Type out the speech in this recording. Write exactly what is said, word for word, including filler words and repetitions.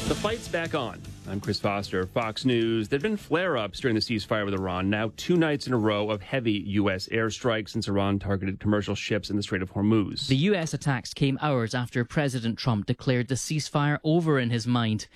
The fight's back on. I'm Chris Foster, Fox News. There have been flare-ups during the ceasefire with Iran, now two nights in a row of heavy U S airstrikes since Iran targeted commercial ships in the Strait of Hormuz. The U S attacks came hours after President Trump declared the ceasefire over in his mind.